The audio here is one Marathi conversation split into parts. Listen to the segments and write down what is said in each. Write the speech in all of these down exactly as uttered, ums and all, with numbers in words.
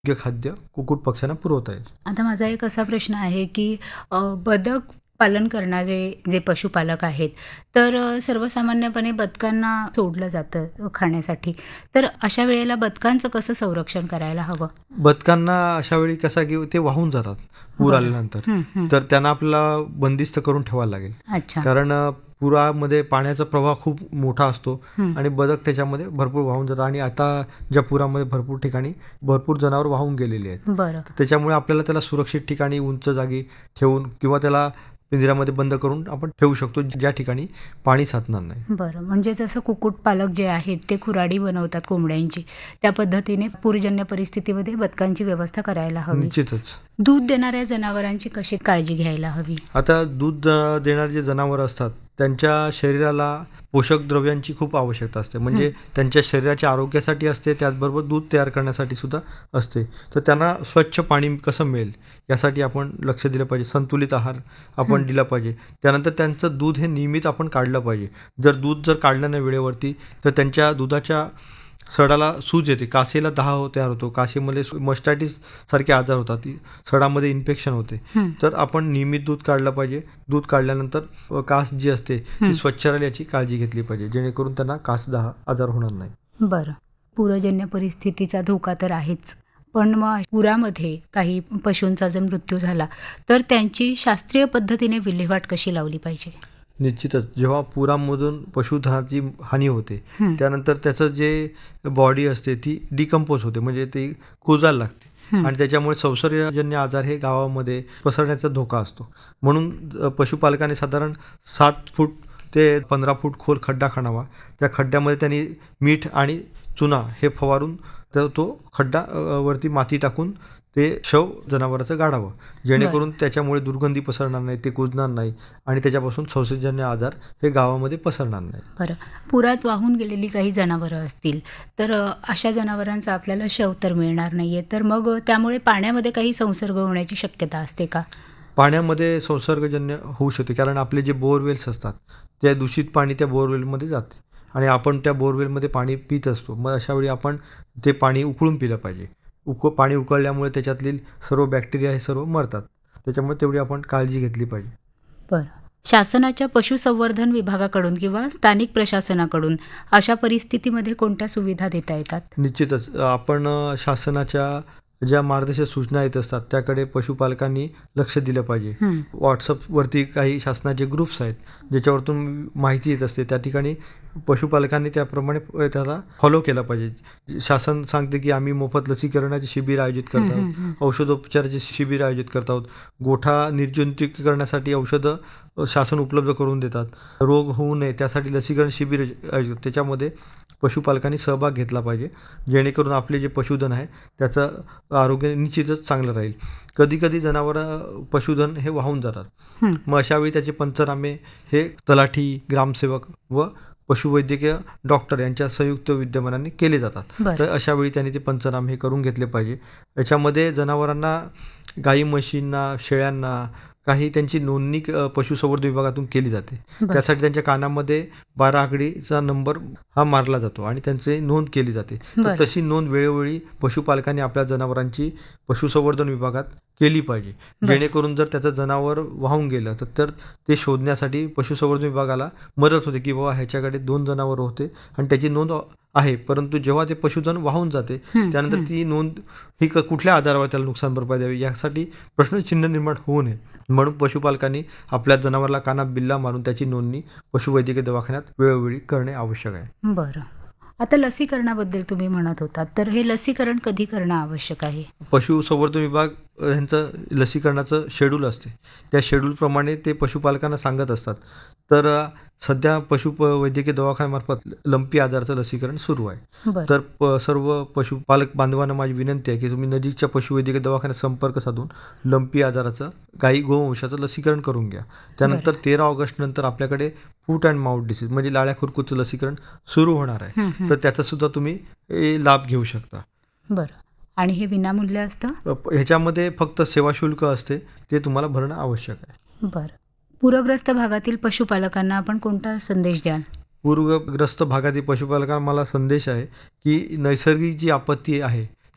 योग्य खाद्य कुक्कुट पक्ष्यांना पुरवता येईल. आता माझा एक असा प्रश्न आहे की अ, बदक पालन करणारे जे पशुपालक आहेत, तर अ, सर्वसामान्यपणे बदकांना सोडलं जातं अ, खाण्यासाठी. तर अशा वेळेला बदकांचं कसं संरक्षण करायला हवं? बदकांना अशा वेळी कसा की ते वाहून जातात पूर बरं. आल्यानंतर. हं, हं. तर त्यांना आपल्याला बंदिस्त करून ठेवायला लागेल. अच्छा. कारण अ, पुरामध्ये पाण्याचा प्रवाह खूप मोठा असतो हं. आणि बदक त्याच्यामध्ये भरपूर वाहून जातात आणि आता ज्या पुरामध्ये भरपूर ठिकाणी भरपूर जनावर वाहून गेलेली आहेत. बरं. तर त्याच्यामुळे आपल्याला त्याला सुरक्षित ठिकाणी उंच जागी ठेवून किंवा त्याला पिंजऱ्यामध्ये बंद करून आपण ठेवू शकतो, ज्या ठिकाणी पाणी साचणार नाही. बरं. म्हणजे जसं कुक्कुटपालक जे आहेत ते खुराडी बनवतात कोंबड्यांची, त्या पद्धतीने पूरजन्य परिस्थितीमध्ये बदकांची व्यवस्था करायला हवी. निश्चितच. दूध देणाऱ्या जनावरांची कशी काळजी घ्यायला हवी? आता दूध अ, देणारे जे जनावरं असतात त्यांच्या शरीराला पोषक द्रव्यांची खूप आवश्यकता असते. म्हणजे त्यांच्या शरीराच्या आरोग्यासाठी असते, त्याचबरोबर दूध तयार करण्यासाठी सुद्धा असते. तर त्यांना स्वच्छ पाणी कसं मिळेल यासाठी आपण लक्ष दिलं पाहिजे. संतुलित आहार आपण हं. दिला पाहिजे. त्यानंतर त्यांचं दूध हे नियमित आपण काढलं पाहिजे. जर दूध जर काढलं नाही वेळेवरती तर त्यांच्या दुधाच्या सडाला सूज येते, कासेला दाह हो तयार होतो, कासेमध्ये मस्टायटिस सारखे आजार होतात, सडामध्ये इन्फेक्शन होते. हं. तर आपण नियमित दूध काढलं पाहिजे. दूध काढल्यानंतर अ, कास जी असते ती हं. स्वच्छ राहील याची काळजी घेतली पाहिजे, जेणेकरून त्यांना कास दाह आजार होणार नाही. बरं. पूरजन्य परिस्थितीचा धोका तर आहेच. पण मग पुरामध्ये काही पशूंचा जर मृत्यू झाला तर त्यांची शास्त्रीय पद्धतीने विल्हेवाट कशी लावली पाहिजे? निश्चितच जेव्हा पुरामधून पशुधनाची हानी होते हं. त्यानंतर त्याचं जे बॉडी असते ती डिकम्पोज होते, म्हणजे ती कुजायला लागते हं. आणि त्याच्यामुळे संसर्गजन्य आजार हे गावामध्ये पसरण्याचा धोका असतो. म्हणून अ, पशुपालकाने साधारण सात फूट ते पंधरा फूट खोल खड्डा खणावा. त्या खड्ड्यामध्ये त्यांनी मीठ आणि चुना हे फवारून तर तो खड्डा अ, वरती माती टाकून ते शव जनावराचं गाडावं, जेणेकरून त्याच्यामुळे दुर्गंधी पसरणार नाही, ते कुजणार नाही आणि त्याच्यापासून संसर्गजन्य आजार हे गावामध्ये पसरणार नाही. बरं. पुरात वाहून गेलेली काही जनावरं असतील तर अ, अशा जनावरांचा आपल्याला शव तर मिळणार नाहीये, तर मग अ, त्यामुळे पाण्यामध्ये काही संसर्ग होण्याची शक्यता असते का? पाण्यामध्ये संसर्गजन्य होऊ शकते, कारण आपले जे बोरवेल्स असतात त्या दूषित पाणी त्या बोरवेलमध्ये जाते आणि आपण त्या बोरवेलमध्ये पाणी पित असतो. मग अशावेळी आपण ते पाणी उकळून पिलं पाहिजे. उक पाणी उकळल्यामुळे त्याच्यातली सर्व बॅक्टेरिया हे सर्व मरतात. त्याच्यामुळे तेवढी आपण काळजी घेतली पाहिजे. बरं. शासनाच्या पशुसंवर्धन विभागाकडून किंवा स्थानिक प्रशासनाकडून अशा परिस्थितीमध्ये कोणत्या सुविधा देता येतात? निश्चितच आपण अ, शासनाच्या ज्या मार्गदर्शक सूचना येत असतात त्याकडे पशुपालकांनी लक्ष दिलं पाहिजे. हं. व्हॉट्सअपवरती काही शासनाचे ग्रुप्स आहेत ज्याच्यावरतून माहिती येत असते, त्या ठिकाणी पशुपालकांनी त्याप्रमाणे अ, त्याला फॉलो केलं पाहिजे. शासन सांगते की आम्ही मोफत लसीकरणाचे शिबिर आयोजित करत हं, आहोत, हं, हं. औषधोपचाराचे शिबिर आयोजित करत आहोत, गोठा निर्जंतुकीकरणासाठी औषधं अ, शासन उपलब्ध करून देतात, रोग होऊ नये त्यासाठी लसीकरण शिबिर आयोजित, त्याच्यामध्ये पशुपालकांनी सहभाग घेतला पाहिजे, जेणेकरून आपले जे पशुधन आहे त्याचं आरोग्य निश्चितच चांगलं राहील. कधी कधी जनावरं पशुधन हे वाहून जातात. हं. मग अशावेळी त्याचे पंचनामे हे तलाठी, ग्रामसेवक व पशुवैद्यकीय डॉक्टर यांच्या संयुक्त विद्यमानाने केले जातात. बरं. तर अशावेळी त्यांनी ते पंचनामे हे करून घेतले पाहिजे. याच्यामध्ये जनावरांना, गाई म्हशींना, शेळ्यांना काही त्यांची नोंदणी अ, पशुसंवर्धन विभागातून केली जाते. बरं. त्यासाठी त्यांच्या कानामध्ये बारा आकडीचा नंबर हा मारला जातो आणि त्यांची नोंद केली जाते. तर बरं. तशी नोंद वेळोवेळी पशुपालकांनी आपल्या जनावरांची पशुसंवर्धन विभागात केली पाहिजे, बरं. जेणेकरून जर त्याचं जनावर वाहून गेलं तर तर ते शोधण्यासाठी पशुसंवर्धन विभागाला मदत होते की बाबा ह्याच्याकडे दोन जनावरं होते आणि त्याची नोंद आहे, परंतु जेव्हा ते पशुधन वाहून जाते हं, त्यानंतर हं. ती नोंद ही क कुठल्या आधारावर त्याला नुकसान भरपाई द्यावी यासाठी प्रश्नचिन्ह निर्माण होऊ नये, म्हणून पशुपालकांनी आपल्या जनावराला कानात बिल्ला मारून त्याची नोंदणी पशुवैद्यकीय दवाखान्यात वेळोवेळी करणे आवश्यक आहे. बरं. आता लसीकरणाबद्दल तुम्ही म्हणत होतात, तर हे लसीकरण कधी करणं आवश्यक आहे? पशुसंवर्धन विभाग अ, ह्यांचं लसीकरणाचं शेड्यूल असते, त्या शेड्यूलप्रमाणे ते पशुपालकांना सांगत असतात. तर अ, सध्या पशु प वैद्यकीय दवाखान्यामार्फत लंपी आजाराचं लसीकरण सुरू आहे. बरं. तर प सर्व पशुपालक बांधवांना माझी विनंती आहे की तुम्ही नजीकच्या पशुवैद्यकीय दवाखान्यात संपर्क साधून लंपी आजाराचं, गाई गोवंशाचं लसीकरण करून घ्या. त्यानंतर बरं. तेरा ऑगस्ट नंतर आपल्याकडे फूट अँड माउथ डिसीज म्हणजे लाळ्या खुरकूचं लसीकरण सुरू होणार आहे. हं, हं. तर त्याचासुद्धा तुम्ही ए, लाभ घेऊ शकता. बरं. आणि हे विनामूल्य असतं? अ, प- ह्याच्यामध्ये फक्त सेवा शुल्क असते, ते तुम्हाला भरणं आवश्यक आहे. बरं. पूरग्रस्त भागातील पशुपालकांना आपण कोणता संदेश द्याल? पूरग्रस्त भागातील पशुपालकांना मला संदेश आहे की नैसर्गिक जी आपत्ती आहे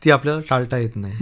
ती आपल्याला टाळता येत नाही.